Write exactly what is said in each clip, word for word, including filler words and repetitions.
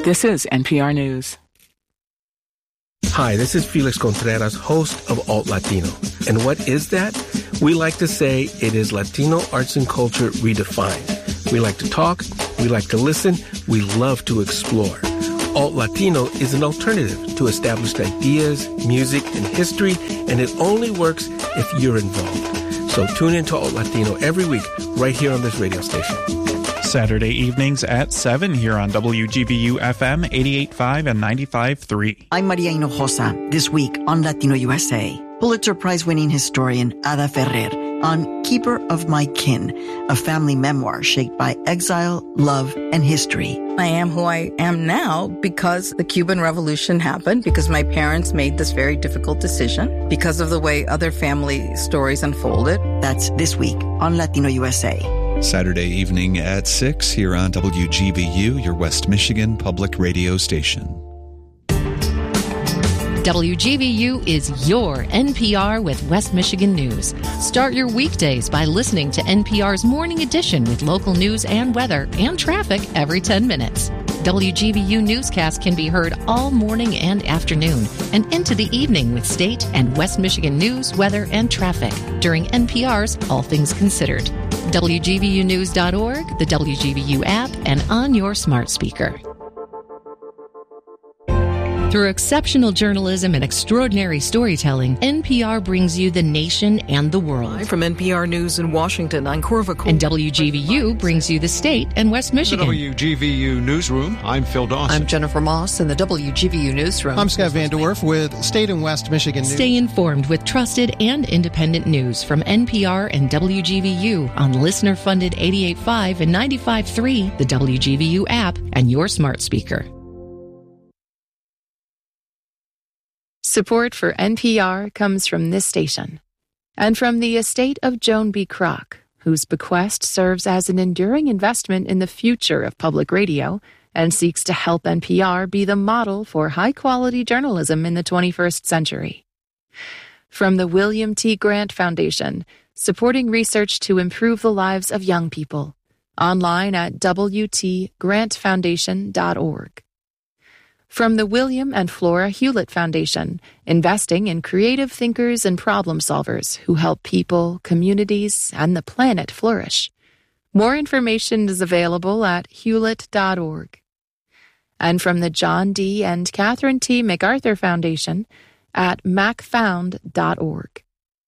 This is N P R News. Hi, this is Felix Contreras, host of Alt Latino. And what is that? We like to say it is Latino arts and culture redefined. We like to talk, we like to listen, we love to explore. Alt Latino is an alternative to established ideas, music, and history, and it only works if you're involved. So tune in to Alt Latino every week, right here on this radio station. Saturday evenings at seven here on W G B U F M eighty-eight point five and ninety-five point three. I'm Maria Hinojosa. This week on Latino U S A, Pulitzer Prize-winning historian Ada Ferrer on Keeper of My Kin, a family memoir shaped by exile, love, and history. I am who I am now because the Cuban Revolution happened, because my parents made this very difficult decision, because of the way other family stories unfolded. That's this week on Latino U S A. Saturday evening at six here on W G B U, your West Michigan public radio station. W G B U is your N P R with West Michigan News. Start your weekdays by listening to N P R's Morning Edition with local news and weather and traffic every ten minutes. W G B U newscasts can be heard all morning and afternoon and into the evening with state and West Michigan news, weather, and traffic during N P R's All Things Considered. W G B U news dot org, the W G B U app, and on your smart speaker. Through exceptional journalism and extraordinary storytelling, N P R brings you the nation and the world. From N P R News in Washington, I'm Corva Cole. And W G B U brings you the state and West Michigan. In the W G B U Newsroom, I'm Phil Dawson. I'm Jennifer Moss in the W G B U Newsroom. I'm Scott Van Dorf with State and West Michigan News. Stay informed with trusted and independent news from N P R and W G B U on listener-funded eighty-eight point five and ninety-five point three, the W G B U app, and your smart speaker. Support for N P R comes from this station and from the estate of Joan B. Kroc, whose bequest serves as an enduring investment in the future of public radio and seeks to help N P R be the model for high-quality journalism in the twenty-first century. From the William T. Grant Foundation, supporting research to improve the lives of young people, online at w t grant foundation dot org. From the William and Flora Hewlett Foundation, investing in creative thinkers and problem solvers who help people, communities, and the planet flourish. More information is available at hewlett dot org. And from the John D. and Catherine T. MacArthur Foundation at mac found dot org.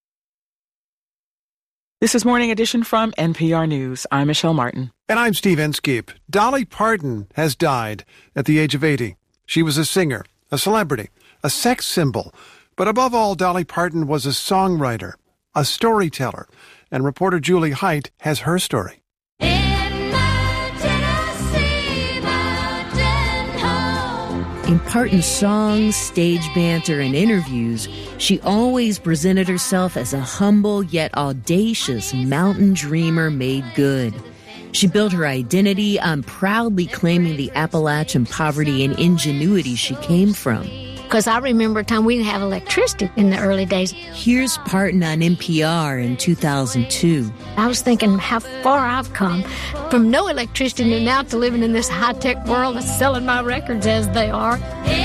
This is Morning Edition from N P R News. I'm Michelle Martin. And I'm Steve Inskeep. Dolly Parton has died at the age of eighty. She was a singer, a celebrity, a sex symbol. But above all, Dolly Parton was a songwriter, a storyteller. And reporter Julie Height has her story. In my Tennessee mountain home. In Parton's songs, stage banter, and interviews, she always presented herself as a humble yet audacious mountain dreamer made good. She built her identity on proudly claiming the Appalachian poverty and ingenuity she came from. Because I remember a time we didn't have electricity in the early days. Here's Parton on N P R in two thousand two. I was thinking how far I've come from no electricity to now to living in this high-tech world that's selling my records as they are.